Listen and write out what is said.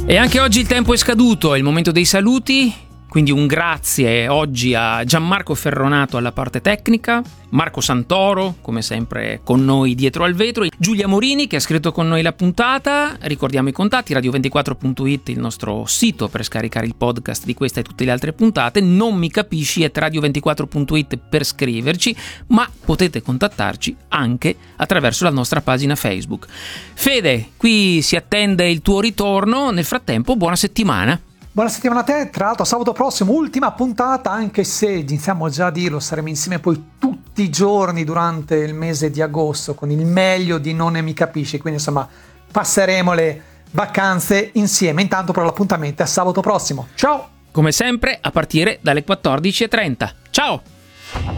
E anche oggi il tempo è scaduto, è il momento dei saluti, quindi un grazie oggi a Gianmarco Ferronato alla parte tecnica, Marco Santoro, come sempre con noi dietro al vetro, Giulia Morini che ha scritto con noi la puntata. Ricordiamo i contatti: radio24.it, il nostro sito per scaricare il podcast di questa e tutte le altre puntate, non mi capisci @radio24.it per scriverci, ma potete contattarci anche attraverso la nostra pagina Facebook. Fede, qui si attende il tuo ritorno, nel frattempo buona settimana. Buona settimana a te, tra l'altro sabato prossimo, ultima puntata, anche se iniziamo già a dirlo, saremo insieme poi tutti i giorni durante il mese di agosto con il meglio di Non ne mi capisci, quindi insomma passeremo le vacanze insieme. Intanto però l'appuntamento è a sabato prossimo, ciao! Come sempre a partire dalle 14:30. Ciao!